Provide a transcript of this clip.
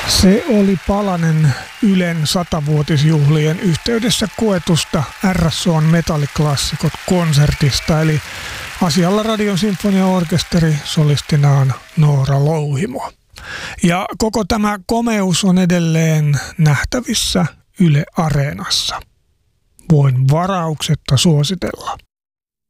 Se oli palanen Ylen 100-vuotisjuhlien yhteydessä koetusta RSO:n metalliklassikot konsertista, eli asialla Radion sinfoniaorkesteri solistinaan Noora Louhimo. Ja koko tämä komeus on edelleen nähtävissä Yle Areenassa. Voin varauksetta suositella.